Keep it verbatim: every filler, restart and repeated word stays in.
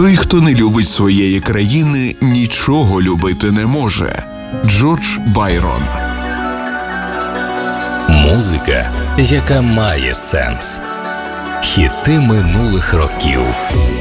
Той, хто не любить своєї країни, нічого любити не може. Джордж Байрон. Музика, яка має сенс. Хіти минулих років.